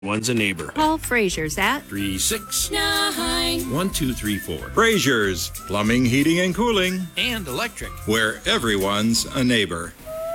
One's a neighbor. Call Frazier's at 369-1234. Frazier's, plumbing, heating, and cooling, And electric. where everyone's a neighbor.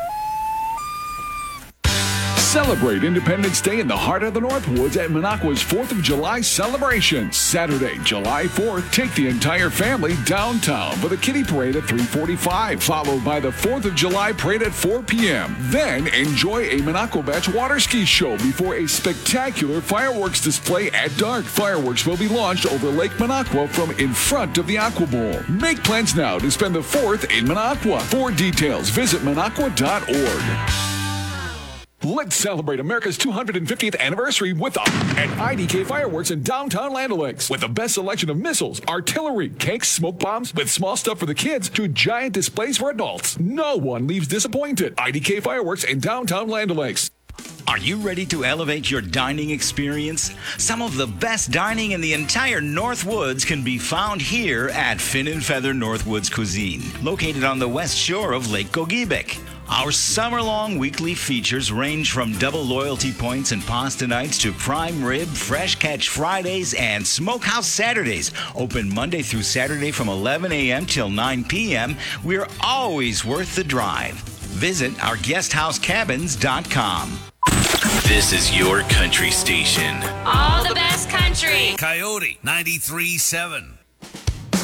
Celebrate Independence Day in the heart of the Northwoods at Minocqua's 4th of July celebration. Saturday, July 4th, take the entire family downtown for the Kitty Parade at 3:45, followed by the 4th of July Parade at 4 p.m. Then enjoy a Minocqua Batch water ski show before a spectacular fireworks display at dark. Fireworks will be launched over Lake Minocqua from in front of the Aqua Bowl. Make plans now to spend the 4th in Minocqua. For details, visit minocqua.org. Let's celebrate America's 250th anniversary at IDK Fireworks in downtown Land O'Lakes. With the best selection of missiles, artillery, cakes, smoke bombs, with small stuff for the kids to giant displays for adults. No one leaves disappointed. IDK Fireworks in downtown Land O'Lakes. Are you ready to elevate your dining experience? Some of the best dining in the entire Northwoods can be found here at Fin and Feather Northwoods Cuisine, located on the west shore of Lake Gogebic. Our summer-long weekly features range from double loyalty points and pasta nights to prime rib, fresh catch Fridays, and smokehouse Saturdays. Open Monday through Saturday from 11 a.m. till 9 p.m. We're always worth the drive. Visit our guesthousecabins.com. This is your country station. All the best country. Coyote 93.7.